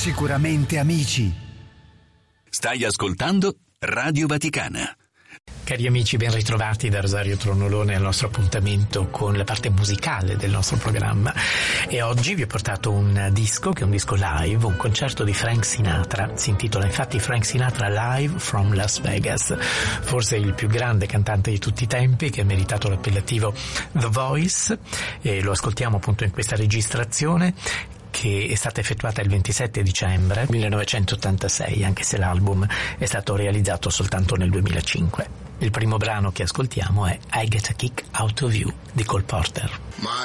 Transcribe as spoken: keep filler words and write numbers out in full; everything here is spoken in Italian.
Sicuramente amici. Stai ascoltando Radio Vaticana. Cari amici, ben ritrovati da Rosario Tronolone al nostro appuntamento con la parte musicale del nostro programma. E oggi vi ho portato un disco che è un disco live, un concerto di Frank Sinatra. Si intitola infatti Frank Sinatra Live from Las Vegas, forse il più grande cantante di tutti i tempi, che ha meritato l'appellativo The Voice, e lo ascoltiamo appunto in questa registrazione che è stata effettuata il ventisette dicembre millenovecentottantasei, anche se l'album è stato realizzato soltanto nel duemilacinque. Il primo brano che ascoltiamo è I Get a Kick Out of You di Cole Porter.